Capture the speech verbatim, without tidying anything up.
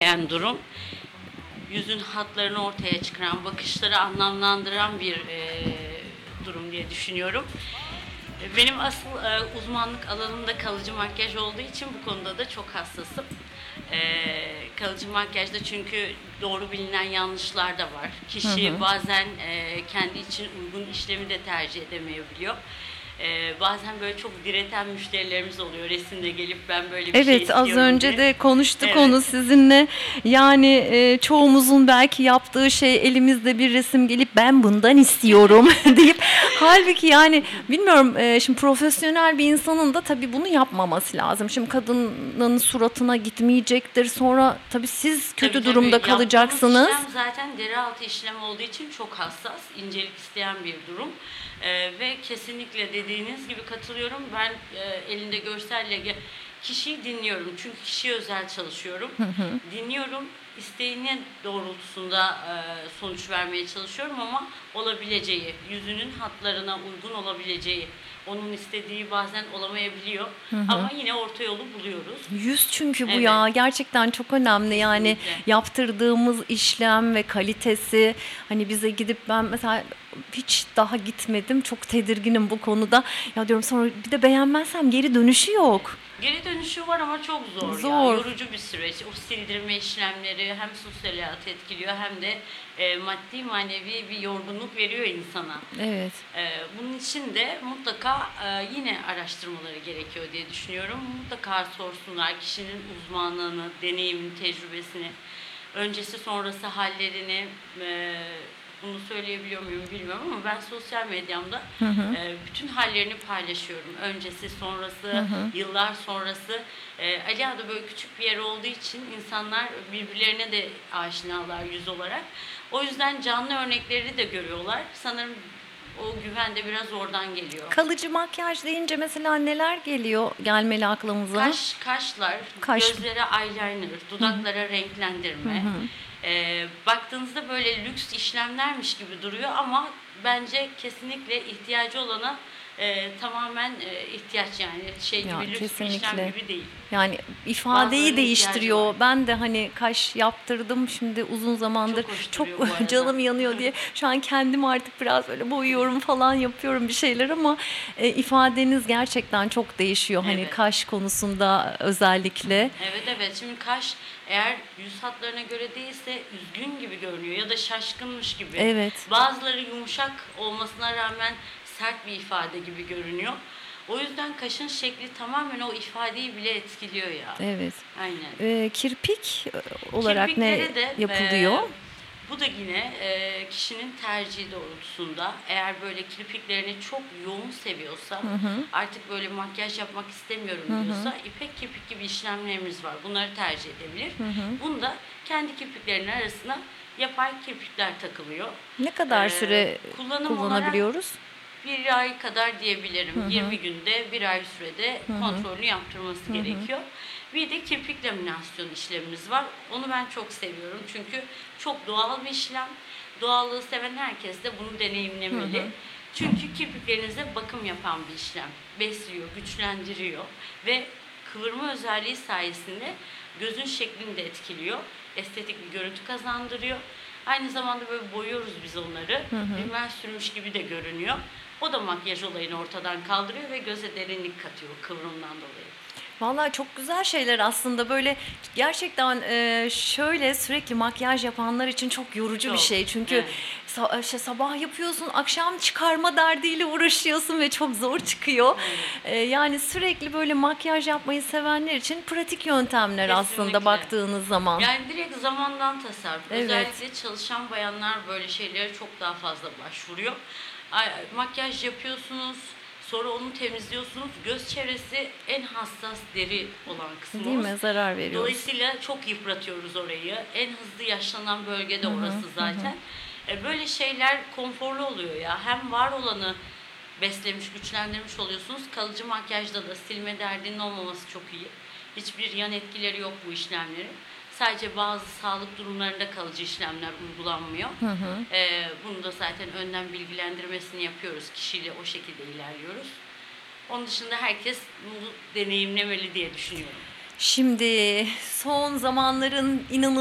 etkileyen durum. Yüzün hatlarını ortaya çıkaran, bakışları anlamlandıran bir e, durum diye düşünüyorum. Benim asıl e, uzmanlık alanım da kalıcı makyaj olduğu için bu konuda da çok hassasım. E, kalıcı makyajda çünkü doğru bilinen yanlışlar da var. Kişi hı hı. bazen e, kendi için uygun işlemi de tercih edemeyebiliyor. Ee, bazen böyle çok direten müşterilerimiz oluyor. Resimde gelip ben böyle bir evet, şey istiyorum az önce diye. de konuştuk Evet. onu sizinle. Yani e, çoğumuzun belki yaptığı şey elimizde bir resim gelip ben bundan istiyorum deyip halbuki yani bilmiyorum e, şimdi profesyonel bir insanın da tabii bunu yapmaması lazım. Şimdi kadının suratına gitmeyecektir. Sonra tabii siz kötü Tabii, durumda tabii. kalacaksınız. Yaptığımız işlem zaten deri altı işlem olduğu için çok hassas, incelik isteyen bir durum. Ee, ve kesinlikle dediğiniz gibi katılıyorum. Ben e, elinde görselle ge- kişiyi dinliyorum. Çünkü kişiye özel çalışıyorum. Hı hı. Dinliyorum. İsteğinin doğrultusunda e, sonuç vermeye çalışıyorum ama olabileceği, yüzünün hatlarına uygun olabileceği, onun istediği bazen olamayabiliyor. Hı hı. Ama yine orta yolu buluyoruz. Yüz çünkü bu evet. ya gerçekten çok önemli. Kesinlikle. Yani yaptırdığımız işlem ve kalitesi, hani bize gidip ben mesela hiç daha gitmedim, çok tedirginim bu konuda. Ya diyorum sonra bir de beğenmezsem geri dönüşü yok. Geri dönüşü var ama çok zor, zor. ya. Yorucu bir süreç. O sildirme işlemleri hem sosyal hayatı etkiliyor hem de e, maddi manevi bir yorgunluk veriyor insana. Evet. E, bunun için de mutlaka e, yine araştırmaları gerekiyor diye düşünüyorum. Mutlaka sorsunlar kişinin uzmanlığını, deneyimini, tecrübesini, öncesi sonrası hallerini. E, Bunu söyleyebiliyor muyum bilmiyorum ama ben sosyal medyamda hı hı. E, bütün hallerini paylaşıyorum. Öncesi, sonrası, hı hı. yıllar sonrası. E, Ali Ağa'da böyle küçük bir yer olduğu için insanlar birbirlerine de aşinalar yüz olarak. O yüzden canlı örnekleri de görüyorlar. Sanırım o güven de biraz oradan geliyor. Kalıcı makyaj deyince mesela neler geliyor gelmeli aklımıza? Kaş, kaşlar, Kaş. gözlere eyeliner, dudaklara hı-hı. renklendirme. Hı-hı. Ee, baktığınızda böyle lüks işlemlermiş gibi duruyor ama bence kesinlikle ihtiyacı olana e, tamamen e, ihtiyaç yani şey gibi ya, lüks kesinlikle. Bir işlem gibi değil. Yani ifadeyi değiştiriyor. Ben de hani kaş yaptırdım şimdi uzun zamandır çok, çok canım yanıyor diye şu an kendim artık biraz böyle boyuyorum falan yapıyorum bir şeyler ama e, ifadeniz gerçekten çok değişiyor. Evet. Hani kaş konusunda özellikle. Evet evet şimdi kaş eğer yüz hatlarına göre değilse üzgün gibi görünüyor ya da şaşkınmış gibi. Evet. Bazıları yumuşak olmasına rağmen sert bir ifade gibi görünüyor. O yüzden kaşın şekli tamamen o ifadeyi bile etkiliyor ya. Evet. Aynen. Ee, kirpik olarak Kirpiklere ne de, yapılıyor? E, bu da yine e, kişinin tercihi doğrultusunda. Eğer böyle kirpiklerini çok yoğun seviyorsa, hı hı. artık böyle makyaj yapmak istemiyorum hı hı. diyorsa ipek kirpik gibi işlemlerimiz var. Bunları tercih edebilir. Hı hı. Bunda kendi kirpiklerinin arasına yapay kirpikler takılıyor. Ne kadar ee, süre kullanabiliyoruz? Bir ay kadar diyebilirim. Hı hı. yirmi günde, bir ay sürede hı hı. kontrolünü yaptırması hı hı. gerekiyor. Bir de kirpik laminasyon işlemimiz var. Onu ben çok seviyorum. Çünkü çok doğal bir işlem. Doğallığı seven herkes de bunu deneyimlemeli. Hı hı. Çünkü kirpiklerinize bakım yapan bir işlem. Besliyor, güçlendiriyor ve kıvırma özelliği sayesinde gözün şeklini de etkiliyor. Estetik bir görüntü kazandırıyor. Aynı zamanda böyle boyuyoruz biz onları. Hı hı. Rimel sürmüş gibi de görünüyor. O da makyaj olayını ortadan kaldırıyor ve göze derinlik katıyor kıvrımdan dolayı. Vallahi çok güzel şeyler aslında böyle gerçekten e, şöyle sürekli makyaj yapanlar için çok yorucu çok, bir şey. Çünkü evet. sa- şey, sabah yapıyorsun, akşam çıkarma derdiyle uğraşıyorsun ve çok zor çıkıyor. Evet. E, yani sürekli böyle makyaj yapmayı sevenler için pratik yöntemler kesinlikle. Aslında baktığınız zaman. Yani direkt zamandan tasarruf. Evet. Özellikle çalışan bayanlar böyle şeylere çok daha fazla başvuruyor. Ay, makyaj yapıyorsunuz. Sonra onu temizliyorsunuz. Göz çevresi en hassas deri olan kısmı. Değil mi? Zarar veriyoruz. Dolayısıyla çok yıpratıyoruz orayı. En hızlı yaşlanan bölge de orası zaten. Hı hı. Böyle şeyler konforlu oluyor ya. Hem var olanı beslemiş, güçlendirmiş oluyorsunuz. Kalıcı makyajda da silme derdinin olmaması çok iyi. Hiçbir yan etkileri yok bu işlemlerin. Sadece bazı sağlık durumlarında kalıcı işlemler uygulanmıyor. Hı hı. Ee, bunu da zaten önden bilgilendirmesini yapıyoruz. Kişiyle o şekilde ilerliyoruz. Onun dışında herkes bunu deneyimlemeli diye düşünüyorum. Şimdi son zamanların inanılmaz